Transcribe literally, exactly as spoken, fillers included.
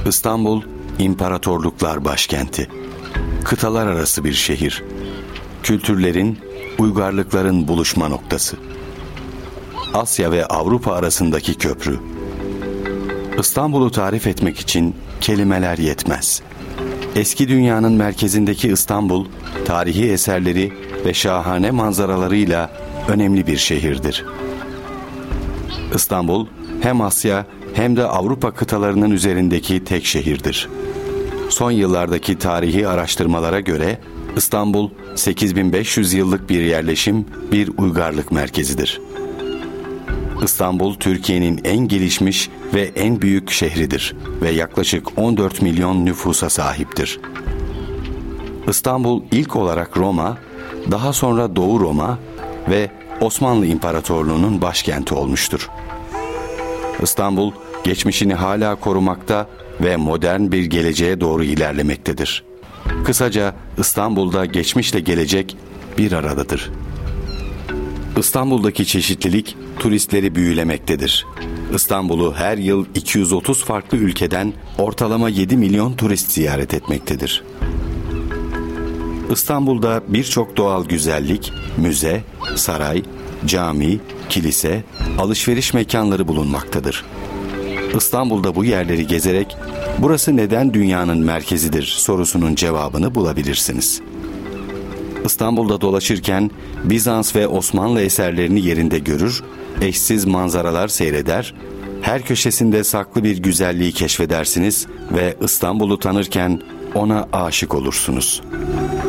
İstanbul, imparatorluklar başkenti. Kıtalar arası bir şehir. Kültürlerin, uygarlıkların buluşma noktası. Asya ve Avrupa arasındaki köprü. İstanbul'u tarif etmek için kelimeler yetmez. Eski dünyanın merkezindeki İstanbul, tarihi eserleri ve şahane manzaralarıyla önemli bir şehirdir. İstanbul, hem Asya hem de Avrupa kıtalarının üzerindeki tek şehirdir. Son yıllardaki tarihi araştırmalara göre İstanbul, sekiz bin beş yüz yıllık bir yerleşim, bir uygarlık merkezidir. İstanbul, Türkiye'nin en gelişmiş ve en büyük şehridir ve yaklaşık on dört milyon nüfusa sahiptir. İstanbul ilk olarak Roma, daha sonra Doğu Roma ve Osmanlı İmparatorluğu'nun başkenti olmuştur. İstanbul, geçmişini hala korumakta ve modern bir geleceğe doğru ilerlemektedir. Kısaca İstanbul'da geçmişle gelecek bir aradadır. İstanbul'daki çeşitlilik turistleri büyülemektedir. İstanbul'u her yıl iki yüz otuz farklı ülkeden ortalama yedi milyon turist ziyaret etmektedir. İstanbul'da birçok doğal güzellik, müze, saray, cami, kilise, alışveriş mekanları bulunmaktadır. İstanbul'da bu yerleri gezerek burası neden dünyanın merkezidir sorusunun cevabını bulabilirsiniz. İstanbul'da dolaşırken Bizans ve Osmanlı eserlerini yerinde görür, eşsiz manzaralar seyreder, her köşesinde saklı bir güzelliği keşfedersiniz ve İstanbul'u tanırken ona aşık olursunuz.